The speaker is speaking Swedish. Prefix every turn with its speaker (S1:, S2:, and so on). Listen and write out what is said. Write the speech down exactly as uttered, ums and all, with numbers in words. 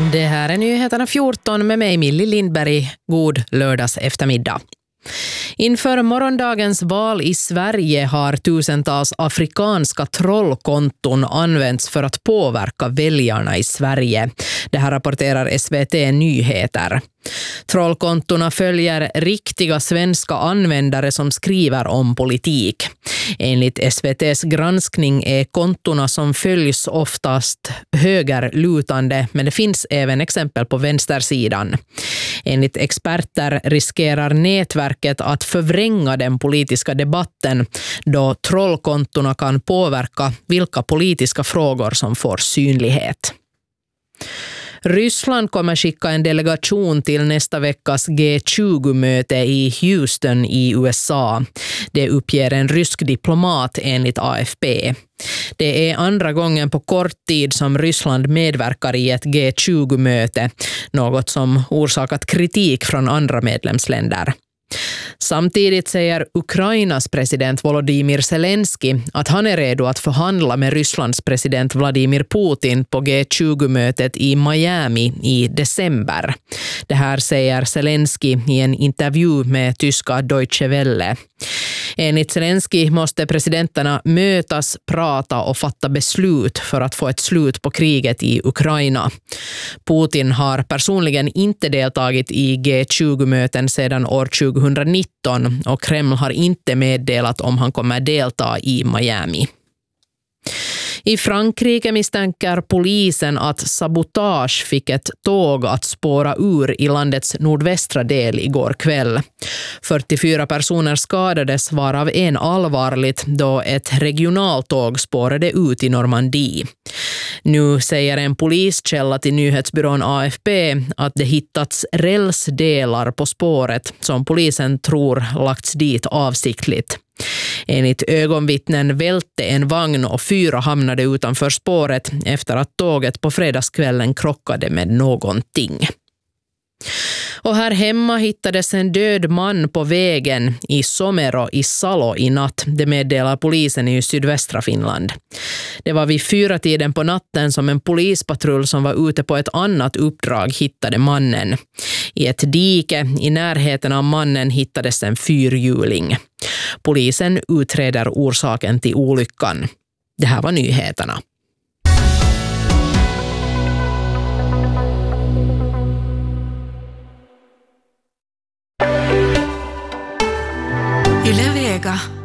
S1: Det här är nyheterna fjorton med mig Millie Lindberg. God lördags eftermiddag. Inför morgondagens val i Sverige har tusentals afrikanska trollkonton använts för att påverka väljarna i Sverige. Det här rapporterar S V T Nyheter. Trollkontona följer riktiga svenska användare som skriver om politik. Enligt S V T:s granskning är kontona som följs oftast högerlutande, men det finns även exempel på vänstersidan. Enligt experter riskerar nätverket att förvränga den politiska debatten, då trollkontona kan påverka vilka politiska frågor som får synlighet. Ryssland kommer skicka en delegation till nästa veckas G tjugo-möte i Houston i U S A. Det uppger en rysk diplomat enligt A F P. Det är andra gången på kort tid som Ryssland medverkar i ett G tjugo-möte, något som orsakat kritik från andra medlemsländer. Samtidigt säger Ukrainas president Volodymyr Zelensky att han är redo att förhandla med Rysslands president Vladimir Putin på G tjugo-mötet i Miami i december. Det här säger Zelensky i en intervju med tyska Deutsche Welle. Enligt Zelensky måste presidenterna mötas, prata och fatta beslut för att få ett slut på kriget i Ukraina. Putin har personligen inte deltagit i G tjugo-möten sedan år tjugonitton och Kreml har inte meddelat om han kommer delta i Miami. I Frankrike misstänker polisen att sabotage fick ett tåg att spåra ur i landets nordvästra del igår kväll. fyrtiofyra personer skadades, varav en allvarligt då ett regionaltåg spårade ut i Normandie. Nu säger en poliskälla till nyhetsbyrån A F P att det hittats rälsdelar på spåret som polisen tror lagts dit avsiktligt. Enligt ögonvittnen välte en vagn och fyra hamnade utanför spåret efter att tåget på fredagskvällen krockade med någonting. Och här hemma hittades en död man på vägen i Somero i Salo i natt, det meddelar polisen i sydvästra Finland. Det var vid fyra tiden på natten som en polispatrull som var ute på ett annat uppdrag hittade mannen. I ett dike i närheten av mannen hittades en fyrhjuling. Polisen utreder orsaken till olyckan. Det här var nyheterna.
S2: Yle Vega.